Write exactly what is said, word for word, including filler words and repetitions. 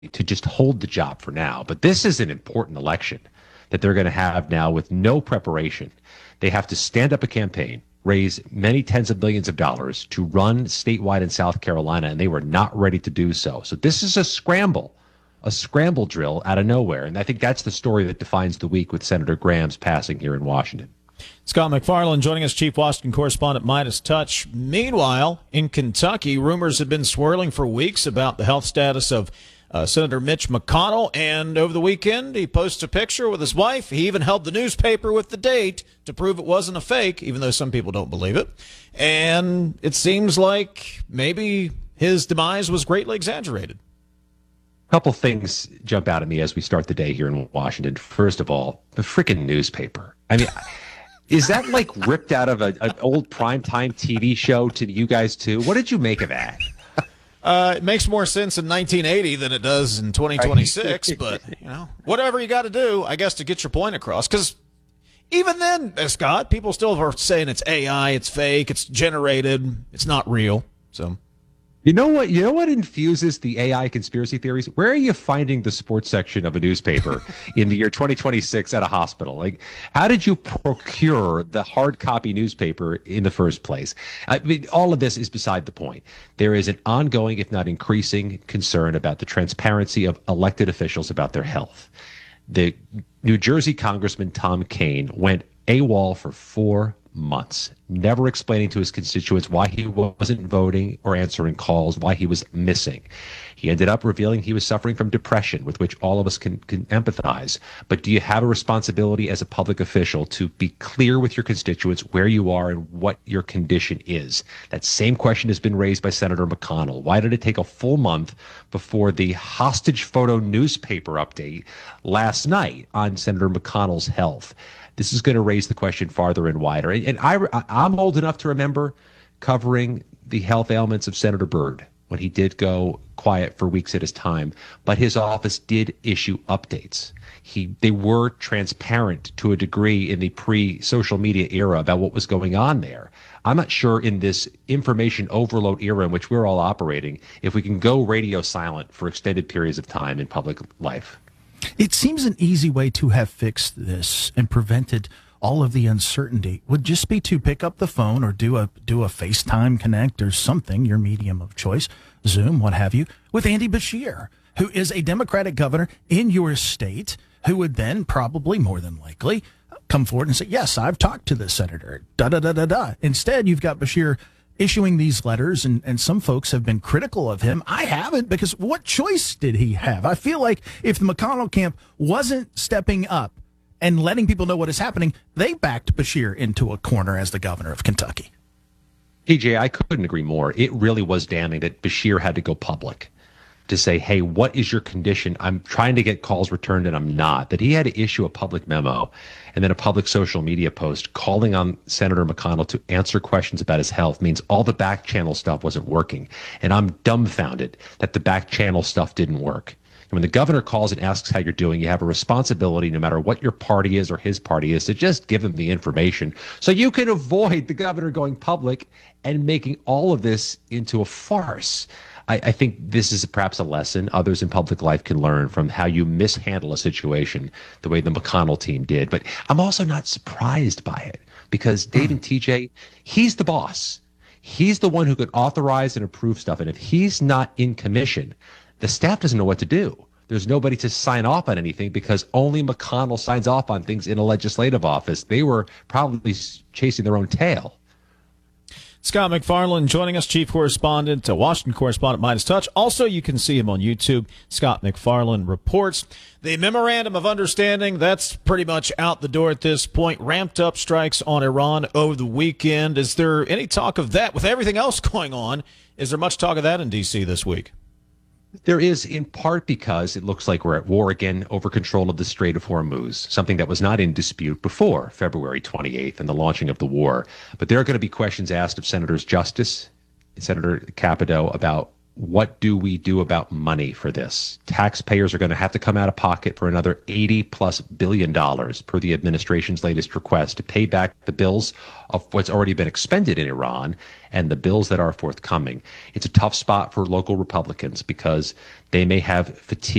to just hold the job for now. But this is an important election that they're going to have now with no preparation. They have to stand up a campaign, raise many tens of millions of dollars to run statewide in South Carolina, and they were not ready to do so. So this is a scramble, a scramble drill out of nowhere. And I think that's the story that defines the week with Senator Graham's passing here in Washington. Scott MacFarlane joining us, chief Washington correspondent, Midas Touch. Meanwhile, in Kentucky, rumors have been swirling for weeks about the health status of uh, Senator Mitch McConnell. And over the weekend, he posted a picture with his wife. He even held the newspaper with the date to prove it wasn't a fake, even though some people don't believe it. And it seems like maybe his demise was greatly exaggerated. A couple things jump out at me as we start the day here in Washington. First of all, the freaking newspaper. I mean, is that like ripped out of a, an old primetime T V show to you guys too? What did you make of that? Uh, it makes more sense in nineteen eighty than it does in twenty twenty-six, but, you know, whatever you got to do, I guess, to get your point across. Because even then, uh, Scott, people still are saying it's A I, it's fake, it's generated, it's not real. So, you know what? You know what infuses the A I conspiracy theories? Where are you finding the sports section of a newspaper in the year twenty twenty-six at a hospital? Like, how did you procure the hard copy newspaper in the first place? I mean, all of this is beside the point. There is an ongoing, if not increasing, concern about the transparency of elected officials about their health. The New Jersey Congressman Tom Kean went AWOL for four months, never explaining to his constituents why he wasn't voting or answering calls, why he was missing. He ended up revealing he was suffering from depression, with which all of us can, can empathize. But do you have a responsibility as a public official to be clear with your constituents where you are and what your condition is? That same question has been raised by Senator McConnell. Why did it take a full month before the hostage photo newspaper update last night on Senator McConnell's health? This is going to raise the question farther and wider. And I, I'm old enough to remember covering the health ailments of Senator Byrd when he did go quiet for weeks at his time. But his office did issue updates. He, they were transparent to a degree in the pre-social media era about what was going on there. I'm not sure in this information overload era in which we're all operating if we can go radio silent for extended periods of time in public life. It seems an easy way to have fixed this and prevented all of the uncertainty would just be to pick up the phone or do a do a FaceTime connect or something, your medium of choice, Zoom, what have you, with Andy Beshear, who is a Democratic governor in your state, who would then probably, more than likely, come forward and say, yes, I've talked to the senator, da-da-da-da-da. Instead, you've got Beshear issuing these letters, and, and some folks have been critical of him. I haven't, because what choice did he have? I feel like if the McConnell camp wasn't stepping up and letting people know what is happening, they backed Beshear into a corner as the governor of Kentucky. T J, I couldn't agree more. It really was damning that Beshear had to go public to say, hey, what is your condition? I'm trying to get calls returned and I'm not. That he had to issue a public memo and then a public social media post calling on Senator McConnell to answer questions about his health means all the back channel stuff wasn't working. And I'm dumbfounded that the back channel stuff didn't work. And when the governor calls and asks how you're doing, you have a responsibility, no matter what your party is or his party is, to just give him the information so you can avoid the governor going public and making all of this into a farce. I, I think this is perhaps a lesson others in public life can learn from how you mishandle a situation the way the McConnell team did. But I'm also not surprised by it because Dave and T J, he's the boss. He's the one who could authorize and approve stuff. And if he's not in commission, the staff doesn't know what to do. There's nobody to sign off on anything because only McConnell signs off on things in a legislative office. They were probably chasing their own tail. Scott MacFarlane joining us, chief correspondent, uh, Washington correspondent, Midas Touch. Also, you can see him on YouTube. Scott MacFarlane reports. The memorandum of understanding, that's pretty much out the door at this point. Ramped up strikes on Iran over the weekend. Is there any talk of that? With everything else going on, is there much talk of that in D C this week? There is, in part because it looks like we're at war again over control of the Strait of Hormuz, something that was not in dispute before February twenty-eighth and the launching of the war. But there are going to be questions asked of Senators Justice, Senator Capito, about what do we do about money for this? Taxpayers are going to have to come out of pocket for another eighty plus billion dollars per the administration's latest request to pay back the bills of what's already been expended in Iran and the bills that are forthcoming. It's a tough spot for local Republicans because they may have fatigue